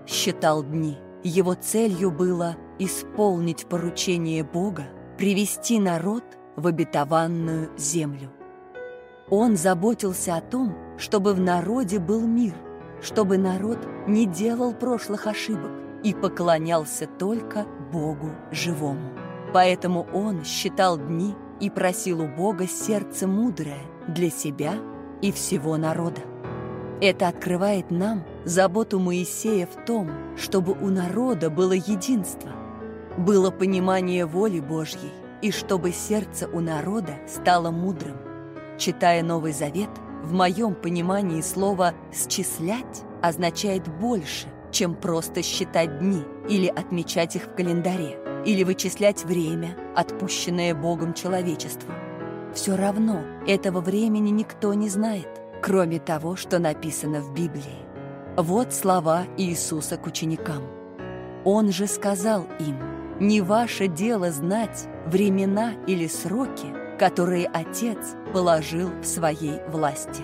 считал дни. Его целью было исполнить поручение Бога, привести народ в обетованную землю. Он заботился о том, чтобы в народе был мир, чтобы народ не делал прошлых ошибок и поклонялся только Богу живому. Поэтому он считал дни и просил у Бога сердце мудрое для себя и всего народа. Это открывает нам заботу Моисея в том, чтобы у народа было единство, было понимание воли Божьей, и чтобы сердце у народа стало мудрым. Читая Новый Завет, в моем понимании слово «счислять» означает больше, чем просто считать дни или отмечать их в календаре, или вычислять время, отпущенное Богом человечеству. Все равно этого времени никто не знает, кроме того, что написано в Библии. Вот слова Иисуса к ученикам. Он же сказал им: «Не ваше дело знать времена или сроки, которые Отец положил в своей власти».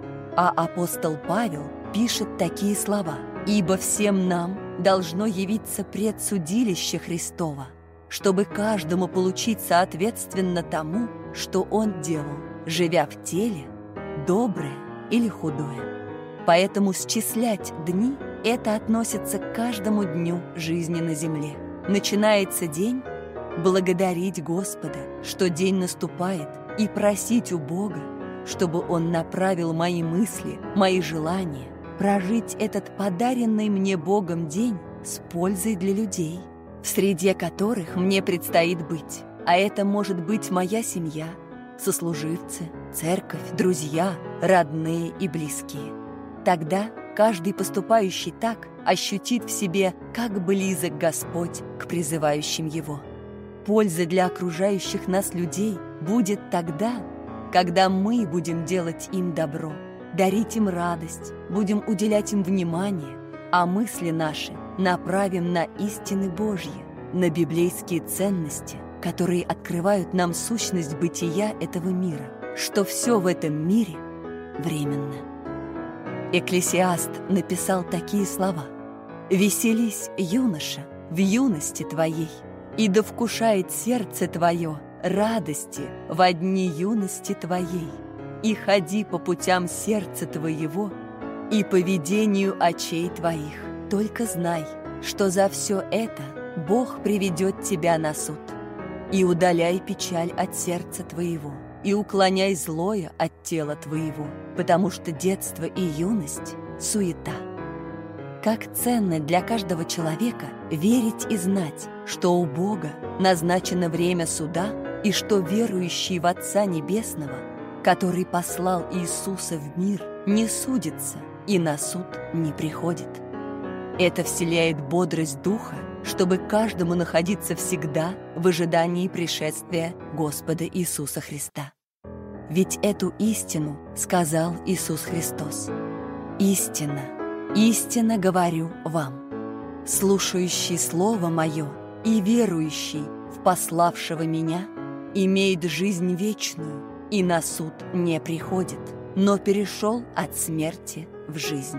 А апостол Павел пишет такие слова: «Ибо всем нам должно явиться предсудилище Христово, чтобы каждому получить соответственно тому, что он делал, живя в теле, доброе или худое». Поэтому счислять дни – это относится к каждому дню жизни на земле. Начинается день – благодарить Господа, что день наступает, и просить у Бога, чтобы Он направил мои мысли, мои желания, прожить этот подаренный мне Богом день с пользой для людей, в среде которых мне предстоит быть. А это может быть моя семья, сослуживцы, церковь, друзья, родные и близкие. Тогда каждый поступающий так ощутит в себе, как близок Господь к призывающим Его. Польза для окружающих нас людей будет тогда, когда мы будем делать им добро, дарить им радость, будем уделять им внимание, а мысли наши направим на истины Божьи, на библейские ценности, которые открывают нам сущность бытия этого мира, что все в этом мире временно. Экклесиаст написал такие слова: «Веселись, юноша, в юности твоей, и да вкушает сердце твое радости во дни юности твоей, и ходи по путям сердца твоего и по ведению очей твоих. Только знай, что за все это Бог приведет тебя на суд. И удаляй печаль от сердца твоего, и уклоняй злое от тела твоего, потому что детство и юность — суета». Как ценно для каждого человека верить и знать, что у Бога назначено время суда, и что верующий в Отца Небесного, который послал Иисуса в мир, не судится и на суд не приходит. Это вселяет бодрость духа, чтобы каждому находиться всегда в ожидании пришествия Господа Иисуса Христа. Ведь эту истину сказал Иисус Христос: «Истинно, истинно говорю вам, слушающий Слово Мое и верующий в пославшего Меня имеет жизнь вечную и на суд не приходит, но перешел от смерти в жизнь».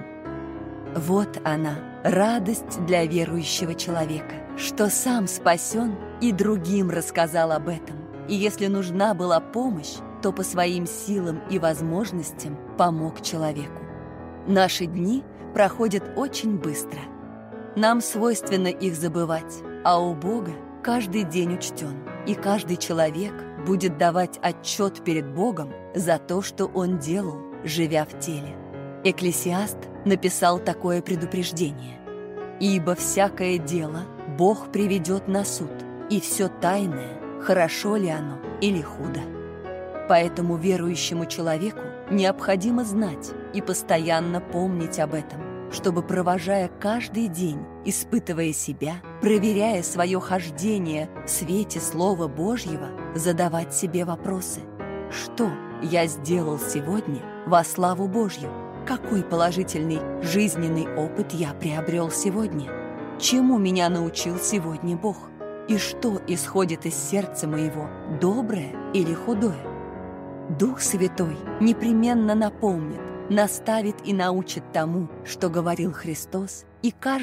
Вот она, радость для верующего человека, что сам спасен и другим рассказал об этом. И если нужна была помощь, то по своим силам и возможностям помог человеку. Наши дни проходят очень быстро. Нам свойственно их забывать, а у Бога каждый день учтен, и каждый человек будет давать отчет перед Богом за то, что он делал, живя в теле. Экклесиаст написал такое предупреждение: «Ибо всякое дело Бог приведет на суд, и все тайное, хорошо ли оно или худо». Поэтому верующему человеку необходимо знать и постоянно помнить об этом, чтобы, провожая каждый день, испытывая себя, проверяя свое хождение в свете Слова Божьего, задавать себе вопросы: что я сделал сегодня во славу Божью? Какой положительный жизненный опыт я приобрел сегодня? Чему меня научил сегодня Бог? И что исходит из сердца моего, доброе или худое? Дух Святой непременно напомнит, наставит и научит тому, что говорил Христос, и каждый